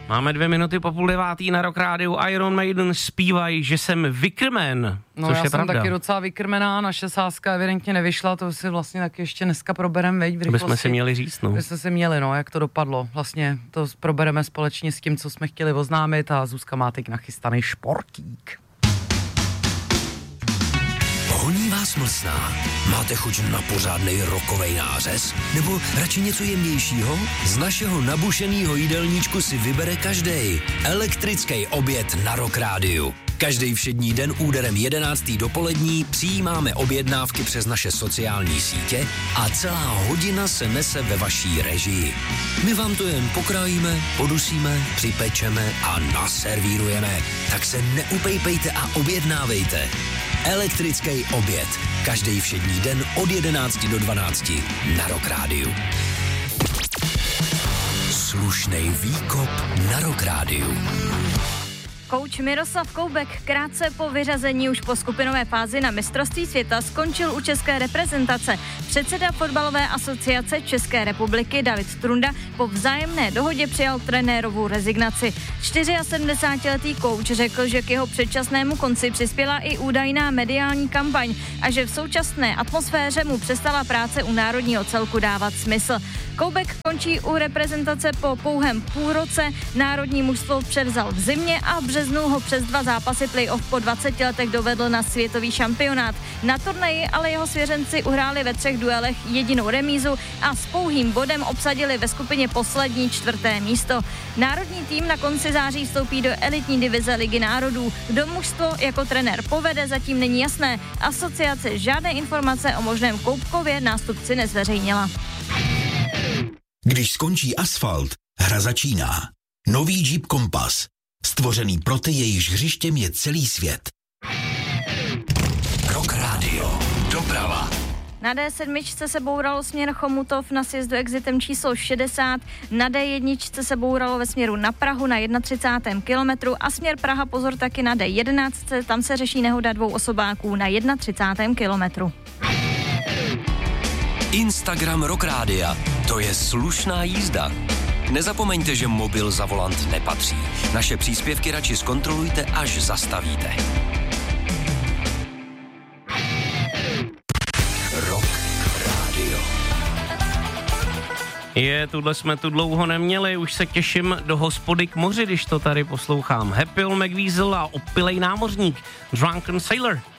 Máme 2 minuty po 8:30 na Rock Rádiu. Iron Maiden zpívají, že jsem vykrmen. No což já je jsem pravda. taky docela vykrmená, naše sázka evidentně nevyšla, to si vlastně taky ještě dneska probereme, veď, v rychlosti. To bychom si měli říct, no. Bychom si měli, no, jak to dopadlo. Vlastně to probereme společně s tím, co jsme chtěli oznámit a Zuzka má teď nachystaný športík. Honí vás mlsná? Máte chuť na pořádnej rokovej nářez? Nebo radši něco jemnějšího? Z našeho nabušenýho jídelníčku si vybere každej. Elektrický oběd na Rock Rádiu. Každý všední den úderem 11. dopolední přijímáme objednávky přes naše sociální sítě a celá hodina se nese ve vaší režii. My vám to jen pokrájíme, podusíme, připečeme a naservírujeme. Tak se neupejpejte a objednávejte. Elektrický oběd. Každý všední den od 11 do 12 na Rock Rádiu. Slušnej výkop na Rock Rádiu. Kouč Miroslav Koubek krátce po vyřazení už po skupinové fázi na mistrovství světa skončil u české reprezentace. Předseda fotbalové asociace České republiky David Trunda po vzájemné dohodě přijal trenérovou rezignaci. 74letý kouč řekl, že k jeho předčasnému konci přispěla i údajná mediální kampaň a že v současné atmosféře mu přestala práce u národního celku dávat smysl. Koubek končí u reprezentace po pouhém půlroce, národní mužstvo převzal v zimě a v březnu ho přes 2 zápasy playoff po 20 letech dovedl na světový šampionát. Na turnaji ale jeho svěřenci uhráli ve 3 duelech jedinou remízu a s pouhým bodem obsadili ve skupině poslední 4. místo. Národní tým na konci září vstoupí do elitní divize Ligy národů. Kdo mužstvo jako trenér povede, zatím není jasné. Asociace žádné informace o možném Koubkově nástupci nezveřejnila. Když skončí asfalt, hra začíná. Nový Jeep Compass. Stvořený pro ty, jejichž hřištěm je celý svět. Rock Radio. Doprava. Na D7 se bouralo směr Chomutov na sjezdu exitem číslo 60, na D1 se bouralo ve směru na Prahu na 31. kilometru a směr Praha pozor taky na D11, tam se řeší nehoda 2 osobáků na 31. kilometru. Instagram Rock Rádia. To je slušná jízda. Nezapomeňte, že mobil za volant nepatří. Naše příspěvky radši zkontrolujte, až zastavíte. Rock Radio. Tuhle jsme tu dlouho neměli, už se těším do hospody k moři, když to tady poslouchám. Happy Old McWeasel a opilej námořník, Drunken Sailor.